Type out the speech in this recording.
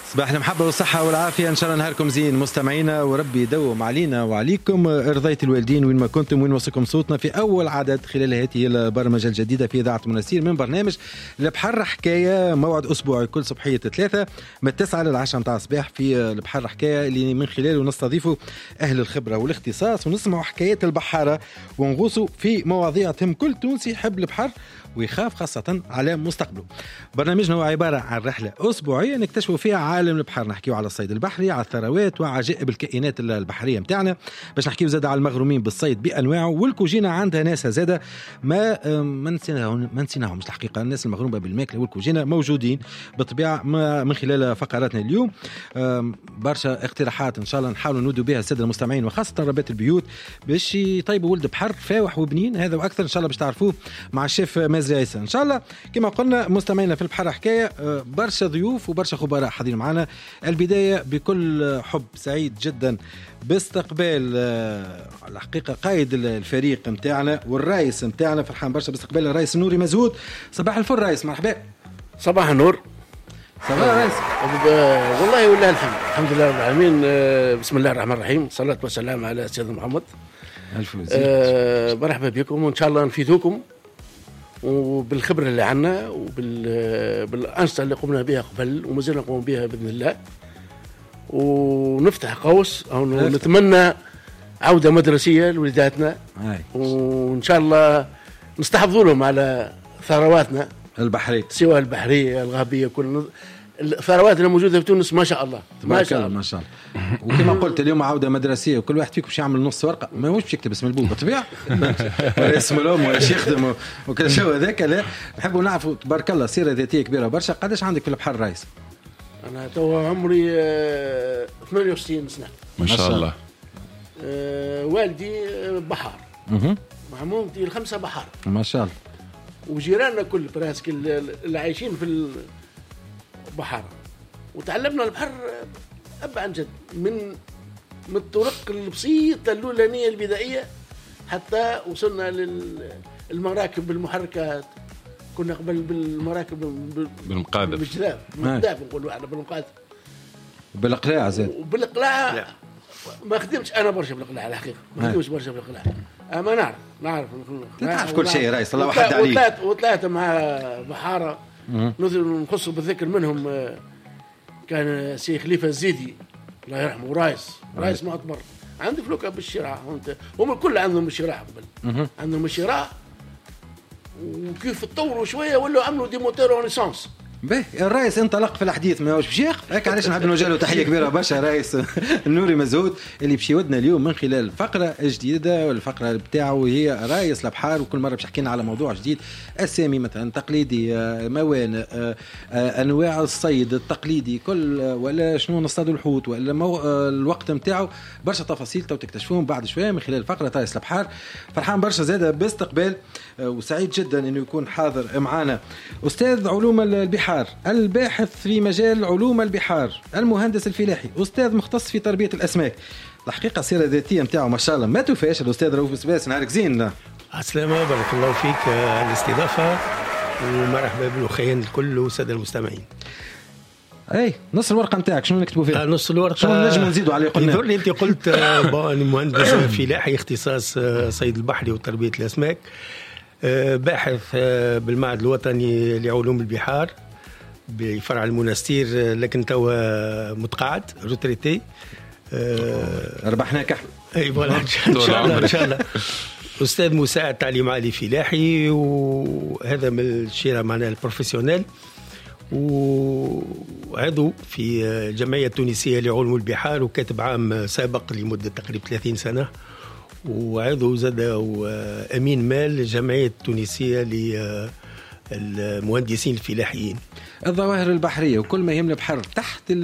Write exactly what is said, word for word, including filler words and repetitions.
صباح المحبة والصحة والعافية، إن شاء الله نهاركم زين مستمعينا، وربي يدوم علينا وعليكم رضاية الوالدين وين ما كنتم، وين وصلكم صوتنا في أول عدد خلال هذه البرمجة الجديدة في إذاعة مناسير من برنامج البحر حكاية، موعد أسبوعي كل صبحية ثلاثة من التسعة للعشرة متاع الصباح في البحر حكاية اللي من خلاله نستضيفوا أهل الخبرة والاختصاص ونسمعوا حكايات البحارة ونغوصوا في مواضيع تهم كل تونسي يحب البحر ويخاف خاصة على مستقبله. برنامجنا هو عبارة عن رحلة أسبوعية نكتشفوا فيها عالم البحر، نحكيو على الصيد البحري، على الثروات وعجائب الكائنات البحرية متاعنا، باش نحكيو زادة على المغرومين بالصيد بأنواعه، والكوجينة عندها ناس زادة ما ما نسيناهم ما نسيناهمش الحقيقة. الناس المغرومة بالماكلة والكوجينة موجودين بالطبيعة من خلال فقراتنا اليوم. برشا اقتراحات إن شاء الله نحاولوا نودوا بها السادة المستمعين وخاصة ربات البيوت باش يطيبوا ولد بحر فاوح وبنين، هذا وأكثر إن شاء الله باش تعرفوه مع الشيف مازري عيسى. ان شاء الله كما قلنا مستمعينا في البحر حكايه برشا ضيوف وبرشا خبراء حاضرين معنا. البدايه بكل حب سعيد جدا باستقبال الحقيقه قائد الفريق نتاعنا والرئيس نتاعنا، فرحان برشا باستقبال الرئيس نوري مزهود. صباح الفل رئيس، مرحبا. صباح النور. صباح رئيس. والله والله الحمد الحمد لله رب العالمين. بسم الله الرحمن الرحيم، صلاة والسلام على سيدنا محمد. الف أه مرحبا بكم، وان شاء الله نفيدوكم وبالخبرة اللي عنا وبالأنشطة اللي قمنا بها قبل ومازلنا نقوم بها بإذن الله، ونفتح قوس أو نتمنى عودة مدرسية لولاداتنا، وإن شاء الله نستحفظوا لهم على ثرواتنا البحرية، سواء البحرية الغابية، كل الثروات اللي موجودة في تونس ما شاء الله ما شاء الله ما شاء الله. وكما قلت اليوم عودة مدرسية، وكل واحد فيكم باش يعمل نص ورقة، ما هوش باش يكتب اسم البوب بالطبيعة ولا اسم الأم ولا شيخدم وكل شيء هذاك. لا نحبوا نعرفوا تبارك الله سيرة ذاتية كبيرة برشا. قداش عندك في البحر رئيس؟ أنا تو عمري ثمانية وستين سنة ما شاء الله. أه والدي بحار، مع مامتي الخمسة بحار ما شاء الله، وجيراننا كل براسك اللي عايشين في البحر، وتعلمنا البحر أب عن جد من من الطرق البسيطة الأولانية البدائية حتى وصلنا للمراكب المحركات. كنا قبل بالمراكب بالمقادف بالجذاب بالمقادف نقولوا احنا بالمقادف بالقلاع زين وبالقلاع. ما خدمتش انا برشا بالقلاع الحقيقة، ما خدمتش برشا بالقلاع، اما نعرف نعرف تعرف كل شيء رايس الله واحد عليك. وثلاث وثلاث مع بحارة نخصوا بالذكر منهم كان سي خليفة الزيدي الله يرحمه، ورايس رايس معتبر عندي فلوكة بالشراع، هم الكل عندهم الشراع قبل، عندهم الشراع، وكيف تطوروا شوية ولا عملوا دي موتور اونيسانس. باهي الرئيس انطلق في الحديث ما هوش بشيخ هيك، علاش نحب نوجه له تحيه كبيره برشا رئيس نوري مزهود اللي باش يودنا اليوم من خلال فقره جديده، والفقره بتاعه هي رئيس البحار، وكل مره باش يحكينا على موضوع جديد، اسامي مثلا تقليدي، موانئ، انواع الصيد التقليدي كل، ولا شنو نصطادوا الحوت، ولا مو... الوقت نتاعو، برشا تفاصيل تو تكتشفوهم بعد شويه من خلال فقره رئيس البحار. فرحان برشا زاده باستقبال وسعيد جدا انه يكون حاضر معنا استاذ علوم البحار، الباحث في مجال علوم البحار، المهندس الفلاحي، أستاذ مختص في تربية الأسماك. الحقيقة سيرة ذاتية متاعه ما شاء الله ما توفاش. الأستاذ رؤوف بسباس، نهارك زين. السلامة، بارك الله فيك الاستضافة، ومرحبا بالأخوين الكل وسادة المستمعين. اي نص الورقه نتاعك شنو نكتبوا فيها؟ آه نص الورقه شنو نجم نزيدوا عليه؟ قلنا يظهر لي انت قلت مهندس فلاحي اختصاص صيد البحري وتربية الأسماك، باحث بالمعهد الوطني لعلوم البحار بفرع المنستير، لكن توا متقاعد روتريتي. أه ربحناك احنا. اي فوالا ان شاء الله ان شاء الله. استاذ مساعد تعليم عالي فلاحي، وهذا من الشيره معناها البروفيسيونيل، وعضو في الجمعيه التونسيه لعلوم البحار، وكاتب عام سابق لمده تقريبا ثلاثين سنه، وعضو زاد امين مال الجمعيه التونسيه للمهندسين الفلاحيين. الظواهر البحريه وكل ما يهم البحر تحت